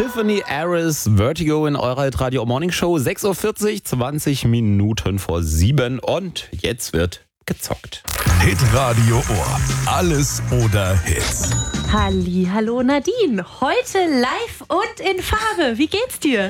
Tiffany Harris, Vertigo in eurer Hitradio Morning Show. 6.40 Uhr, 20 Minuten vor 7 und jetzt wird gezockt. Hitradio Ohr. Alles oder Hits. Hallo Nadine, heute live und in Farbe. Wie geht's dir?